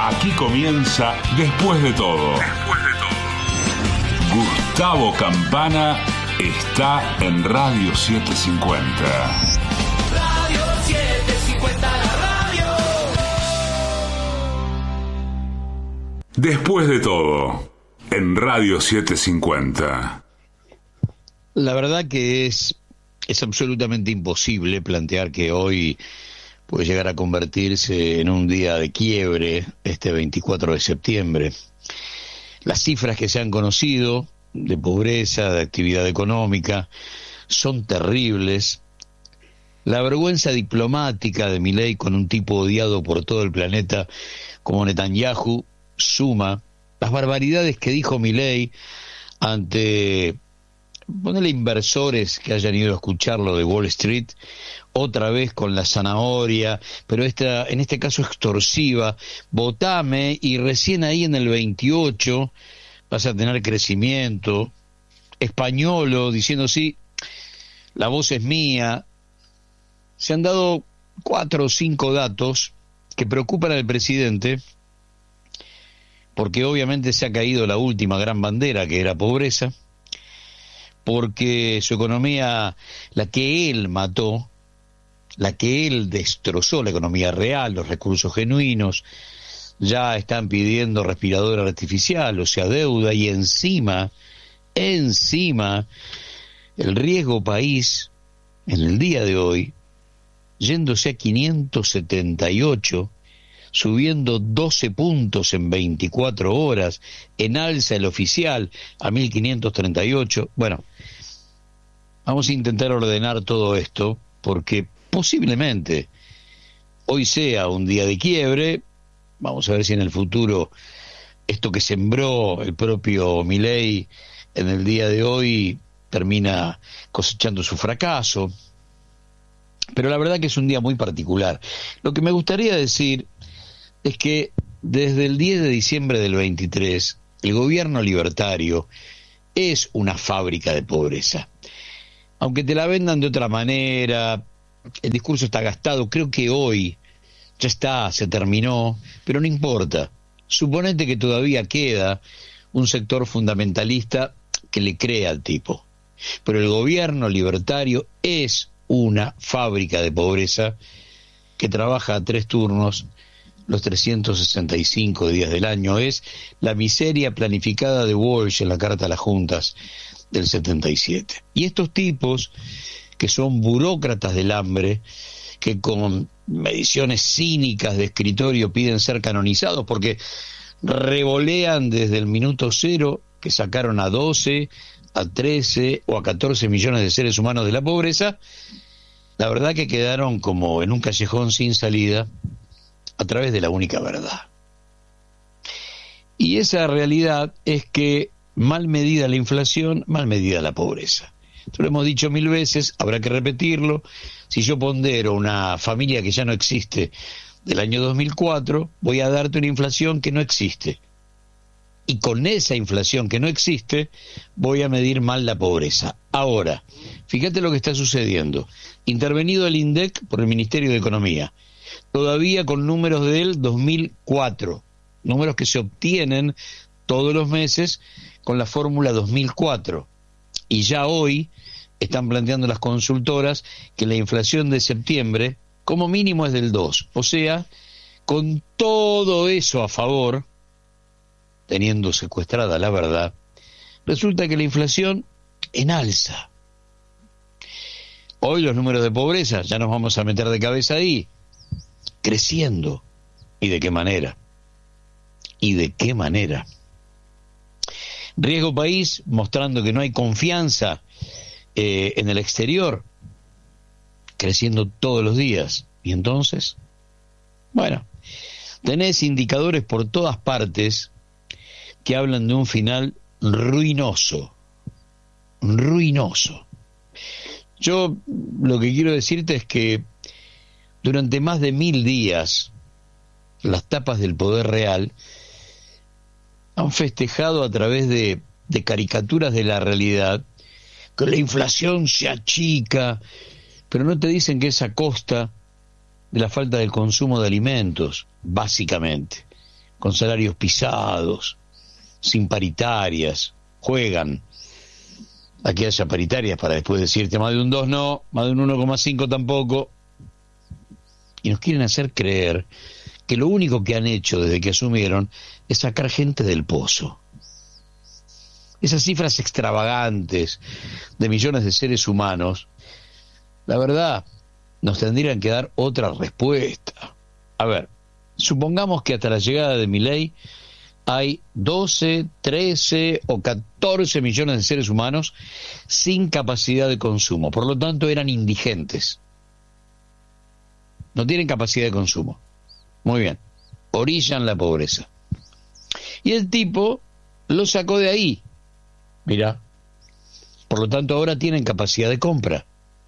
Aquí comienza Después de todo. Después de todo. Gustavo Campana está en Radio 750. Radio 750, la radio. Después de todo, en Radio 750. La verdad que es absolutamente imposible plantear que hoy puede llegar a convertirse en un día de quiebre, este 24 de septiembre. Las cifras que se han conocido de pobreza, de actividad económica, son terribles. La vergüenza diplomática de Milei con un tipo odiado por todo el planeta como Netanyahu suma. Las barbaridades que dijo Milei ante, ponele, inversores que hayan ido a escucharlo de Wall Street, otra vez con la zanahoria, pero en este caso extorsiva: votame y recién ahí en el 28 vas a tener crecimiento. Españolo diciendo sí, la voz es mía. Se han dado 4 o 5 datos que preocupan al presidente, porque obviamente se ha caído la última gran bandera, que era pobreza, porque su economía, la que él mató, la que él destrozó, la economía real, los recursos genuinos, ya están pidiendo respirador artificial, o sea, deuda, y encima, el riesgo país, en el día de hoy, yéndose a 578, subiendo 12 puntos en 24 horas, en alza el oficial a 1538. Bueno, vamos a intentar ordenar todo esto, porque posiblemente hoy sea un día de quiebre. Vamos a ver si en el futuro esto que sembró el propio Milei en el día de hoy termina cosechando su fracaso. Pero la verdad que es un día muy particular. Lo que me gustaría decir es que desde el 10 de diciembre del 23, el gobierno libertario es una fábrica de pobreza. Aunque te la vendan de otra manera, el discurso está gastado, creo que hoy ya está, se terminó, pero no importa. Suponete que todavía queda un sector fundamentalista que le cree al tipo. Pero el gobierno libertario es una fábrica de pobreza que trabaja a 3 turnos los 365 días del año. Es la miseria planificada de Walsh en la Carta a las Juntas del 77. Y estos tipos, que son burócratas del hambre, que con mediciones cínicas de escritorio piden ser canonizados porque revolean desde el minuto cero que sacaron a 12, a 13 o a 14 millones de seres humanos de la pobreza, la verdad que quedaron como en un callejón sin salida a través de la única verdad. Y esa realidad es que mal medida la inflación, mal medida la pobreza. Esto lo hemos dicho 1000 veces, habrá que repetirlo. Si yo pondero una familia que ya no existe del año 2004, voy a darte una inflación que no existe. Y con esa inflación que no existe, voy a medir mal la pobreza. Ahora, fíjate lo que está sucediendo. Intervenido el INDEC por el Ministerio de Economía, todavía con números del 2004, números que se obtienen todos los meses con la fórmula 2004. Y ya hoy están planteando las consultoras que la inflación de septiembre como mínimo es del 2. O sea, con todo eso a favor, teniendo secuestrada la verdad, resulta que la inflación en alza. Hoy los números de pobreza, ya nos vamos a meter de cabeza ahí, creciendo. ¿Y de qué manera? ¿Y de qué manera? Riesgo país, mostrando que no hay confianza en el exterior, creciendo todos los días. ¿Y entonces? Bueno, tenés indicadores por todas partes que hablan de un final ruinoso. Ruinoso. Yo lo que quiero decirte es que durante más de 1000 días las tapas del poder real han festejado a través de caricaturas de la realidad que la inflación se achica, pero no te dicen que es a costa de la falta del consumo de alimentos, básicamente. con salarios pisados, sin paritarias, juegan a que haya paritarias para después decirte más de un 2 no, más de un 1,5 tampoco, y nos quieren hacer creer que lo único que han hecho desde que asumieron es sacar gente del pozo. Esas cifras extravagantes de millones de seres humanos, la verdad, nos tendrían que dar otra respuesta. A ver, supongamos que hasta la llegada de Milei hay 12, 13 o 14 millones de seres humanos sin capacidad de consumo. Por lo tanto, eran indigentes. No tienen capacidad de consumo. Muy bien. Orillan la pobreza. Y el tipo lo sacó de ahí. Mirá. Por lo tanto, ahora tienen capacidad de compra.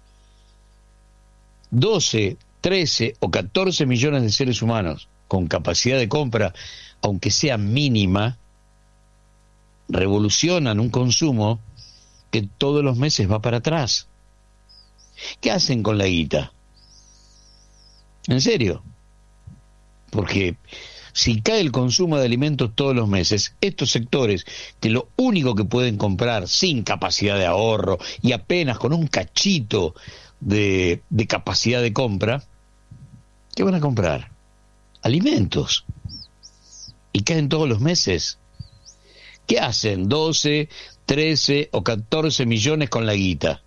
12, 13 o 14 millones de seres humanos con capacidad de compra, aunque sea mínima, revolucionan un consumo que todos los meses va para atrás. ¿Qué hacen con la guita? ¿En serio? Porque si cae el consumo de alimentos todos los meses, estos sectores que lo único que pueden comprar sin capacidad de ahorro y apenas con un cachito de capacidad de compra, ¿qué van a comprar? Alimentos. Y caen todos los meses. ¿Qué hacen 12, 13 o 14 millones con la guita?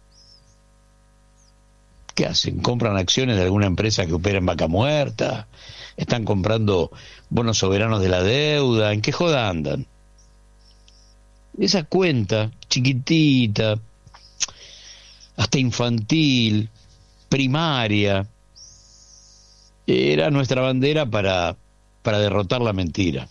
¿Qué hacen? ¿Compran acciones de alguna empresa que opera en vaca muerta? ¿Están comprando bonos soberanos de la deuda? ¿En qué joda andan? Esa cuenta chiquitita, hasta infantil, primaria, era nuestra bandera para derrotar la mentira.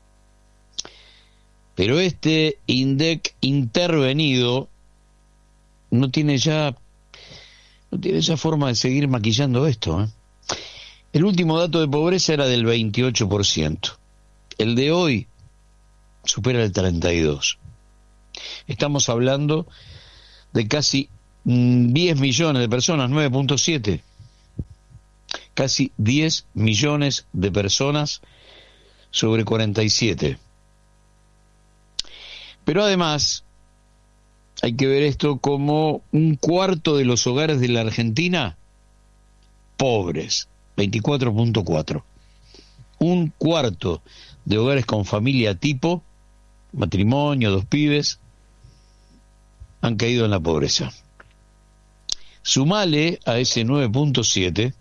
Pero este INDEC intervenido no tiene ya forma de seguir maquillando esto, ¿eh? El último dato de pobreza era del 28%. El de hoy supera el 32%. Estamos hablando de casi 10 millones de personas, 9.7. Casi 10 millones de personas sobre 47. Pero además, hay que ver esto como un cuarto de los hogares de la Argentina pobres, 24.4. Un cuarto de hogares con familia tipo, matrimonio, 2 pibes, han caído en la pobreza. Sumale a ese 9.7,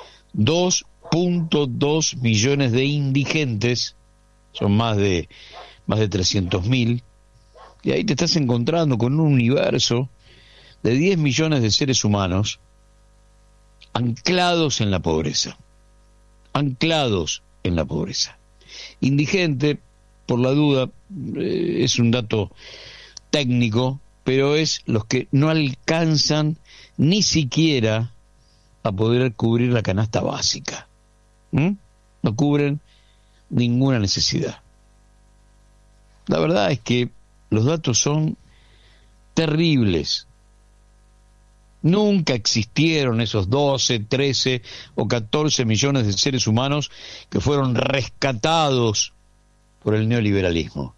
2.2 millones de indigentes, son más de 300.000, y ahí te estás encontrando con un universo de 10 millones de seres humanos anclados en la pobreza. Anclados en la pobreza. Indigente, por la duda, es un dato técnico, pero es los que no alcanzan ni siquiera a poder cubrir la canasta básica. No cubren ninguna necesidad. La verdad es que los datos son terribles. Nunca existieron esos 12, 13 o 14 millones de seres humanos que fueron rescatados por el neoliberalismo.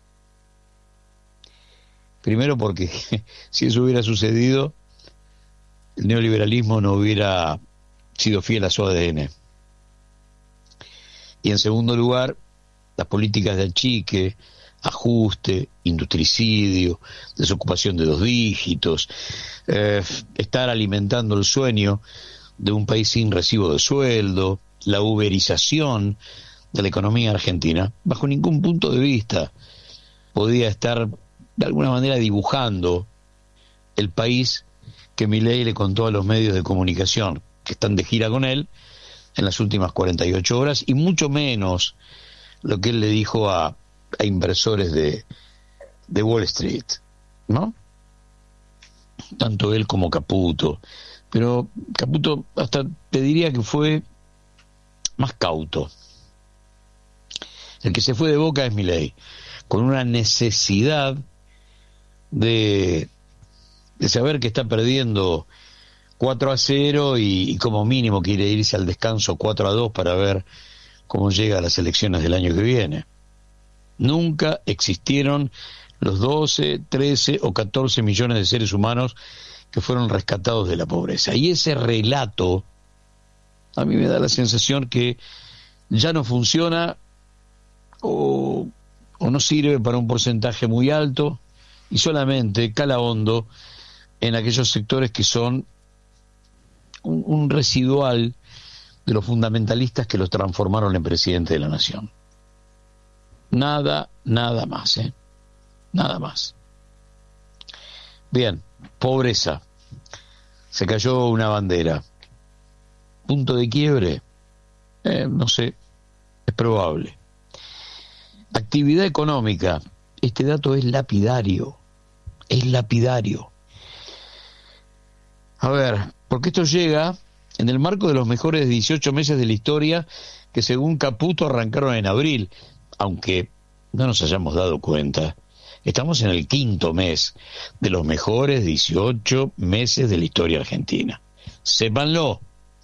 Primero porque si eso hubiera sucedido, el neoliberalismo no hubiera sido fiel a su ADN. Y en segundo lugar, las políticas de achique, ajuste, industricidio, desocupación de 2 dígitos, estar alimentando el sueño de un país sin recibo de sueldo, la uberización de la economía argentina, bajo ningún punto de vista podía estar de alguna manera dibujando el país que Milei le contó a los medios de comunicación que están de gira con él en las últimas 48 horas, y mucho menos lo que él le dijo a inversores de Wall Street, ¿no? Tanto él como Caputo. Pero Caputo hasta te diría que fue más cauto. El que se fue de boca es Milei, con una necesidad de saber que está perdiendo 4-0 y como mínimo quiere irse al descanso 4-2 para ver cómo llega a las elecciones del año que viene. Nunca existieron los 12, 13 o 14 millones de seres humanos que fueron rescatados de la pobreza. Y ese relato a mí me da la sensación que ya no funciona o no sirve para un porcentaje muy alto y solamente cala hondo en aquellos sectores que son un residual de los fundamentalistas que los transformaron en presidente de la nación. Nada más, nada más. Bien, pobreza. Se cayó una bandera. ¿Punto de quiebre? No sé, es probable. Actividad económica. Este dato es lapidario. Es lapidario. A ver, porque esto llega en el marco de los mejores 18 meses de la historia que según Caputo arrancaron en abril, aunque no nos hayamos dado cuenta, estamos en el 5º mes de los mejores 18 meses de la historia argentina. Sépanlo.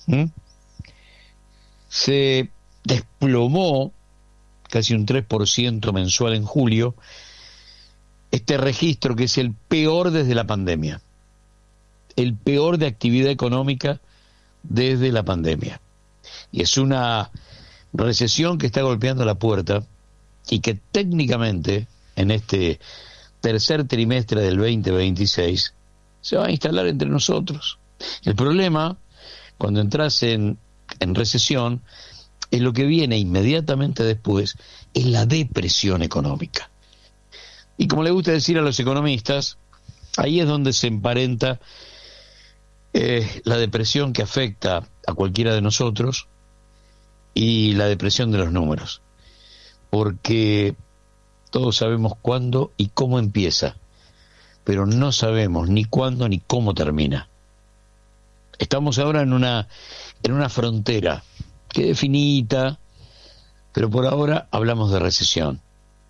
Se desplomó casi un 3% mensual en julio, este registro que es el peor desde la pandemia, el peor de actividad económica desde la pandemia. Y es una recesión que está golpeando la puerta y que técnicamente en este tercer trimestre del 2026 se va a instalar entre nosotros. El problema, cuando entras en recesión, es lo que viene inmediatamente después, es la depresión económica. Y como le gusta decir a los economistas, ahí es donde se emparenta la depresión que afecta a cualquiera de nosotros y la depresión de los números. Porque todos sabemos cuándo y cómo empieza, pero no sabemos ni cuándo ni cómo termina. Estamos ahora en una frontera que es finita, pero por ahora hablamos de recesión.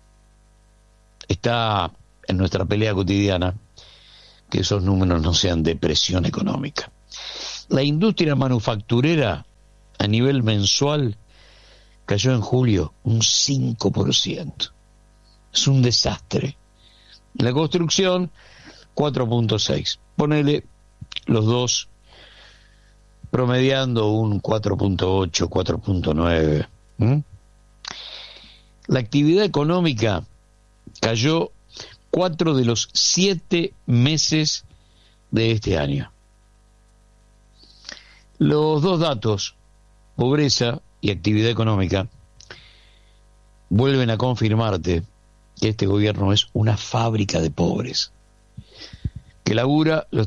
Está en nuestra pelea cotidiana que esos números no sean depresión económica. La industria manufacturera a nivel mensual cayó en julio un 5%. Es un desastre. La construcción, 4.6. Ponele los dos promediando un 4.8, 4.9. La actividad económica cayó 4 de los 7 meses de este año. Los dos datos, pobreza y actividad económica, vuelven a confirmarte que este gobierno es una fábrica de pobres, que labura los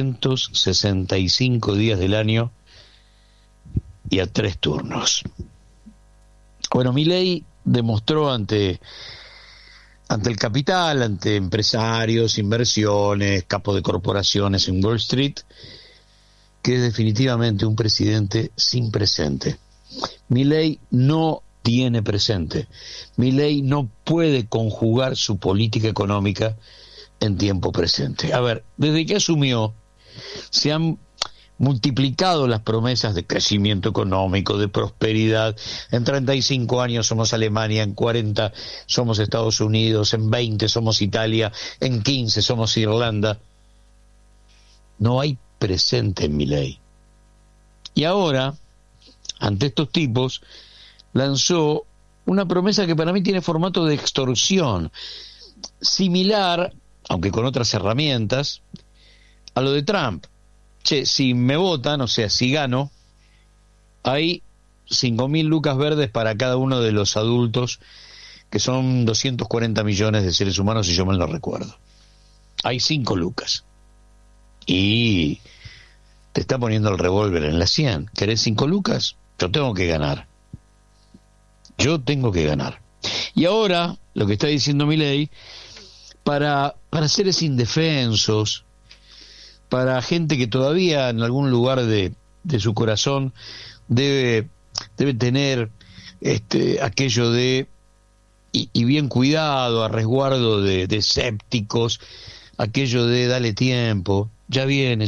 365 días del año y a 3 turnos. Bueno, Milei demostró ante el capital, ante empresarios, inversiones, capos de corporaciones en Wall Street, que es definitivamente un presidente sin presente. Milei no tiene presente. Milei no puede conjugar su política económica en tiempo presente. A ver, desde que asumió, se han multiplicado las promesas de crecimiento económico, de prosperidad. En 35 años somos Alemania, en 40 somos Estados Unidos, en 20 somos Italia, en 15 somos Irlanda. No hay presente en Milei. Y ahora, ante estos tipos, lanzó una promesa que para mí tiene formato de extorsión, similar, aunque con otras herramientas, a lo de Trump. Che, si me votan, o sea, si gano, hay 5.000 lucas verdes para cada uno de los adultos, que son 240 millones de seres humanos, si yo mal no recuerdo. Hay 5 lucas. Y te está poniendo el revólver en la 100. ¿Querés 5 lucas? Yo tengo que ganar. Yo tengo que ganar. Y ahora, lo que está diciendo Milei, para seres indefensos, para gente que todavía en algún lugar de su corazón debe tener aquello de, y bien cuidado, a resguardo de escépticos, aquello de dale tiempo, ya viene.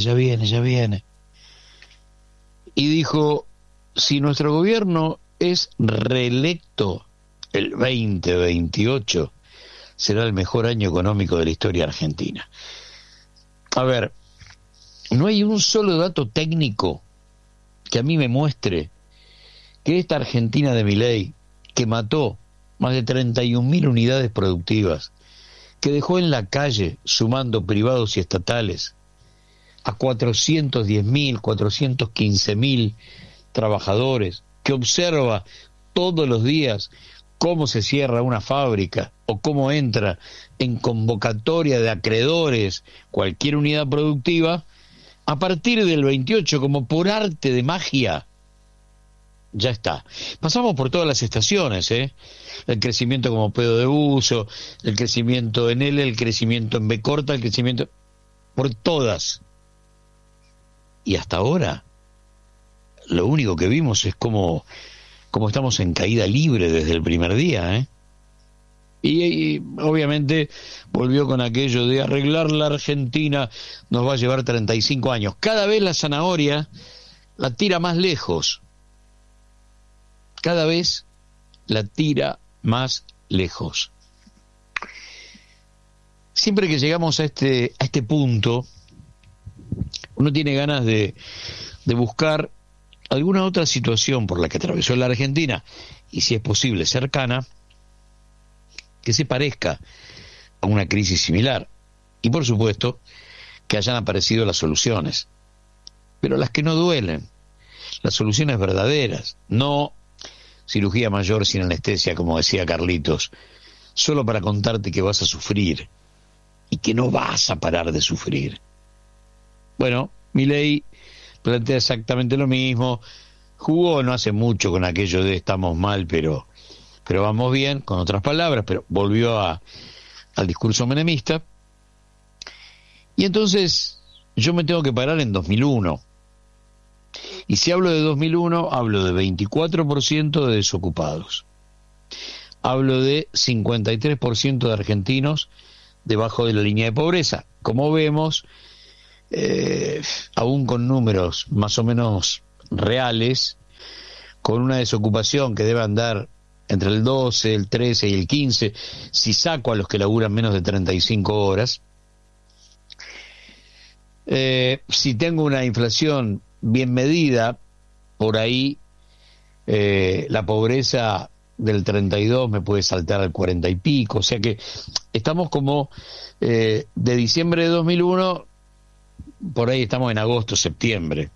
Y dijo, si nuestro gobierno es reelecto el 2028 será el mejor año económico de la historia argentina. A ver, no hay un solo dato técnico que a mí me muestre que esta Argentina de Milei, que mató más de 31.000 unidades productivas, que dejó en la calle, sumando privados y estatales, a 410.000, 415.000 trabajadores, que observa todos los días cómo se cierra una fábrica o cómo entra en convocatoria de acreedores cualquier unidad productiva, a partir del 28, como por arte de magia, ya está. Pasamos por todas las estaciones, el crecimiento como pedo de buzo, el crecimiento en L, el crecimiento en B corta, el crecimiento por todas. Y hasta ahora, lo único que vimos es cómo estamos en caída libre desde el primer día, Y obviamente volvió con aquello de arreglar la Argentina nos va a llevar 35 años. Cada vez la zanahoria la tira más lejos. Cada vez la tira más lejos. Siempre que llegamos a este punto, uno tiene ganas de buscar alguna otra situación por la que atravesó la Argentina, y si es posible cercana, que se parezca a una crisis similar. Y por supuesto, que hayan aparecido las soluciones. Pero las que no duelen, las soluciones verdaderas, no cirugía mayor sin anestesia, como decía Carlitos, solo para contarte que vas a sufrir y que no vas a parar de sufrir. Bueno, Milei plantea exactamente lo mismo, jugó no hace mucho con aquello de estamos mal, pero vamos bien, con otras palabras, pero volvió al discurso menemista. Y entonces yo me tengo que parar en 2001. Y si hablo de 2001, hablo de 24% de desocupados. Hablo de 53% de argentinos debajo de la línea de pobreza. Como vemos, aún con números más o menos reales, con una desocupación que debe andar entre el 12, el 13 y el 15, si saco a los que laburan menos de 35 horas, si tengo una inflación bien medida, por ahí la pobreza del 32 me puede saltar al 40 y pico, o sea que estamos como de diciembre de 2001, por ahí estamos en agosto, septiembre,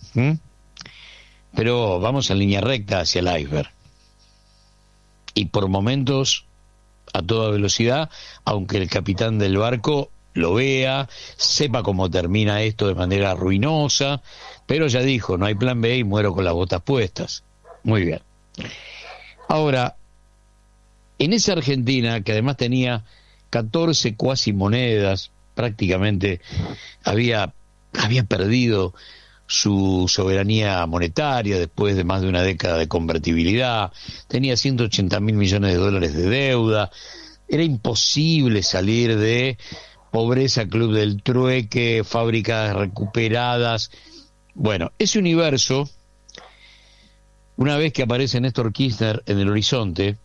pero vamos en línea recta hacia el iceberg. Y por momentos a toda velocidad, aunque el capitán del barco lo vea, sepa cómo termina esto de manera ruinosa, pero ya dijo, no hay plan B y muero con las botas puestas. Muy bien. Ahora, en esa Argentina, que además tenía 14 cuasi monedas, prácticamente había perdido su soberanía monetaria después de más de una década de convertibilidad, tenía 180.000 millones de dólares de deuda, era imposible salir de pobreza, club del trueque, fábricas recuperadas. Bueno, ese universo, una vez que aparece Néstor Kirchner en el horizonte,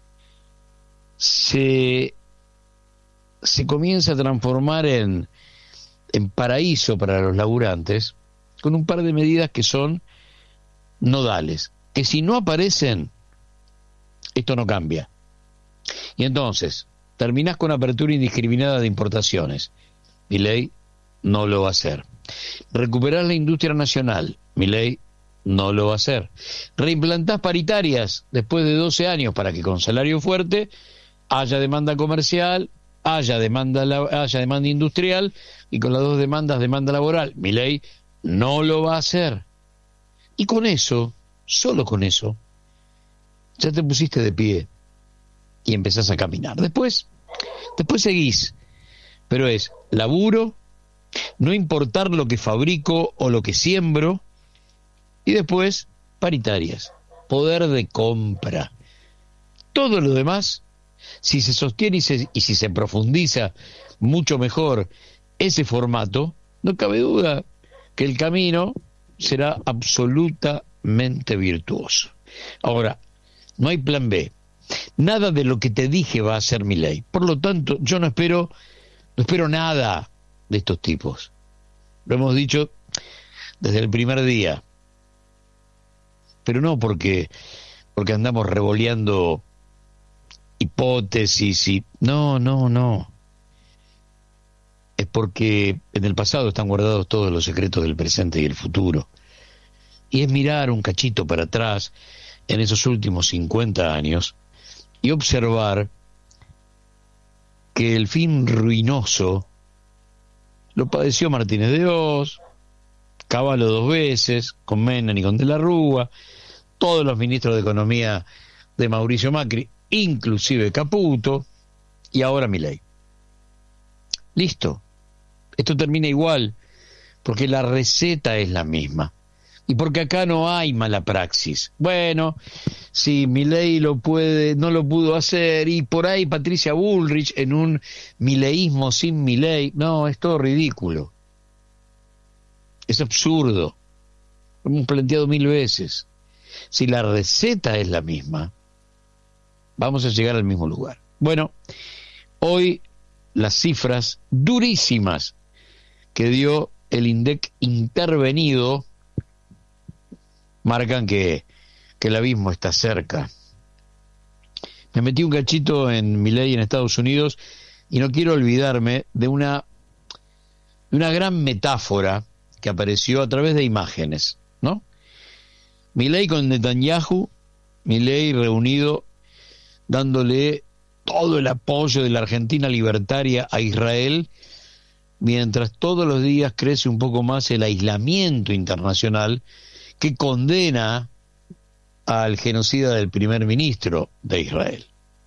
se comienza a transformar en paraíso para los laburantes, con un par de medidas que son nodales, que si no aparecen, esto no cambia. Y entonces, terminás con apertura indiscriminada de importaciones. Milei no lo va a hacer. Recuperar la industria nacional. Milei no lo va a hacer. Reimplantás paritarias después de 12 años para que con salario fuerte haya demanda comercial, haya demanda industrial, y con las dos demandas, demanda laboral. Milei no lo va a hacer. Y con eso, solo con eso, ya te pusiste de pie y empezás a caminar. Después seguís, pero es laburo, no importar lo que fabrico o lo que siembro, y después paritarias, poder de compra. Todo lo demás, si se sostiene y si se profundiza mucho mejor ese formato, no cabe duda que el camino será absolutamente virtuoso. Ahora, no hay plan B. Nada de lo que te dije va a hacer Milei. Por lo tanto, yo no espero nada de estos tipos. Lo hemos dicho desde el primer día. Pero no porque andamos revoleando hipótesis y... No. Es porque en el pasado están guardados todos los secretos del presente y el futuro. Y es mirar un cachito para atrás en esos últimos 50 años y observar que el fin ruinoso lo padeció Martínez de Oz, Cavallo 2 veces, con Menem y con De la Rúa, todos los ministros de Economía de Mauricio Macri, inclusive Caputo, y ahora Milei. Listo. Esto termina igual, porque la receta es la misma. Y porque acá no hay mala praxis. Bueno, si Milei no lo pudo hacer, y por ahí Patricia Bullrich en un mileísmo sin Milei, no, es todo ridículo. Es absurdo. Lo hemos planteado 1000 veces. Si la receta es la misma, vamos a llegar al mismo lugar. Bueno, hoy las cifras durísimas que dio el INDEC intervenido marcan que el abismo está cerca. Me metí un cachito en Milei en Estados Unidos y no quiero olvidarme de una gran metáfora que apareció a través de imágenes, ¿no? Milei con Netanyahu, Milei reunido dándole todo el apoyo de la Argentina libertaria a Israel, mientras todos los días crece un poco más el aislamiento internacional que condena al genocida del primer ministro de Israel.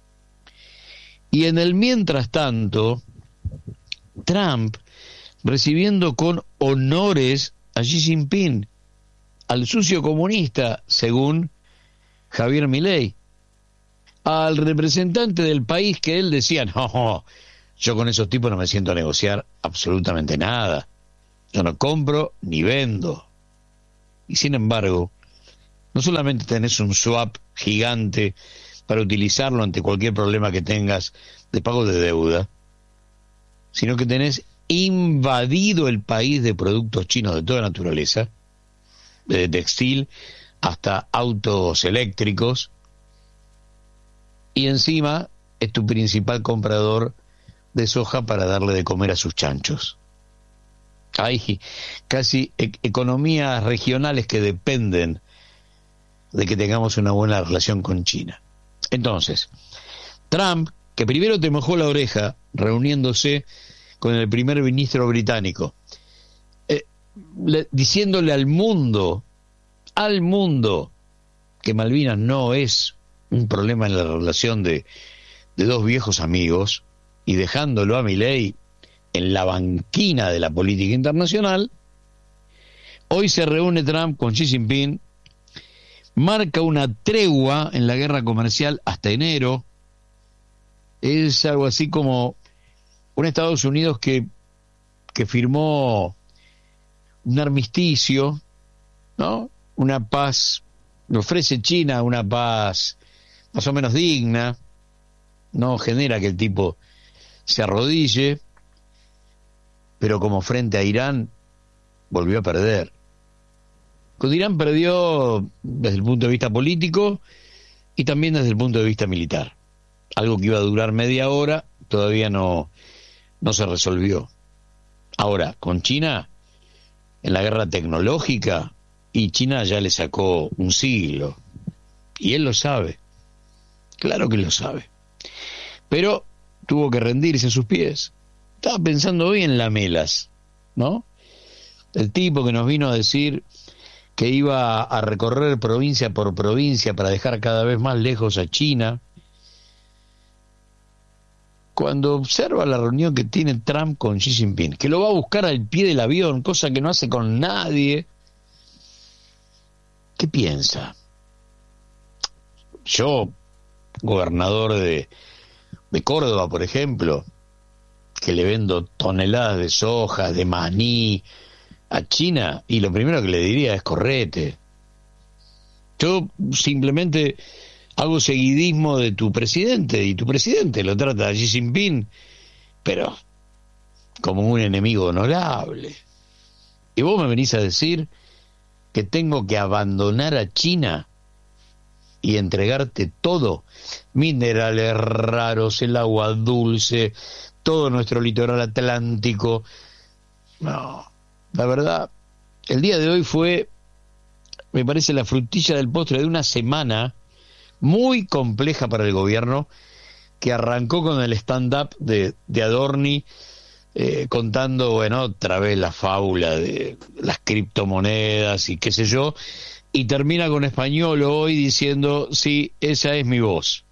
Y en el mientras tanto, Trump recibiendo con honores a Xi Jinping, al sucio comunista, según Javier Milei, al representante del país que él decía, no, yo con esos tipos no me siento a negociar absolutamente nada, yo no compro ni vendo. Y sin embargo, no solamente tenés un swap gigante para utilizarlo ante cualquier problema que tengas de pago de deuda, sino que tenés invadido el país de productos chinos de toda naturaleza, desde textil hasta autos eléctricos, y encima es tu principal comprador de soja para darle de comer a sus chanchos. Hay casi economías regionales que dependen de que tengamos una buena relación con China. Entonces, Trump, que primero te mojó la oreja reuniéndose con el primer ministro británico, diciéndole al mundo, que Malvinas no es un problema en la relación de dos viejos amigos, y dejándolo a Milei en la banquina de la política internacional. Hoy se reúne Trump con Xi Jinping, marca una tregua en la guerra comercial hasta enero. Es algo así como un Estados Unidos que firmó un armisticio, ¿no? Una paz, le ofrece China una paz más o menos digna, no genera que el tipo se arrodille, pero como frente a Irán volvió a perder. Con Irán perdió desde el punto de vista político y también desde el punto de vista militar. Algo que iba a durar media hora todavía no se resolvió. Ahora, con China, en la guerra tecnológica, y China ya le sacó un siglo. Y él lo sabe. Claro que lo sabe. Pero tuvo que rendirse a sus pies. Estaba pensando hoy en Lamelas, ¿no? El tipo que nos vino a decir que iba a recorrer provincia por provincia para dejar cada vez más lejos a China. Cuando observa la reunión que tiene Trump con Xi Jinping, que lo va a buscar al pie del avión, cosa que no hace con nadie, ¿qué piensa? Yo, gobernador de Córdoba, por ejemplo, que le vendo toneladas de soja, de maní a China, y lo primero que le diría es correte. Yo simplemente hago seguidismo de tu presidente, y tu presidente lo trata a Xi Jinping, pero como un enemigo honorable. Y vos me venís a decir que tengo que abandonar a China y entregarte todo, minerales raros, el agua dulce, todo nuestro litoral atlántico. No, la verdad, el día de hoy fue, me parece, la frutilla del postre de una semana muy compleja para el gobierno, que arrancó con el stand-up de Adorni, contando, bueno, otra vez la fábula de las criptomonedas y qué sé yo, y termina con Español hoy diciendo, sí, esa es mi voz.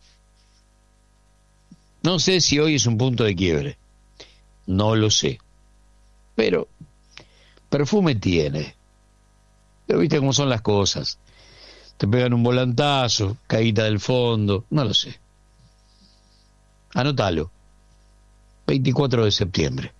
No sé si hoy es un punto de quiebre, no lo sé, pero perfume tiene. Pero viste cómo son las cosas, te pegan un volantazo, caída del fondo, no lo sé. Anótalo, 24 de septiembre.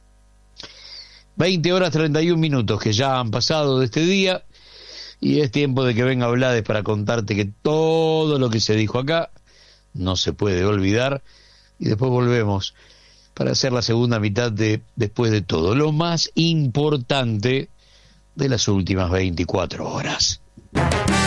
20:31 que ya han pasado de este día, y es tiempo de que venga Blades para contarte que todo lo que se dijo acá no se puede olvidar, y después volvemos para hacer la segunda mitad de Después de Todo, lo más importante de las últimas 24 horas.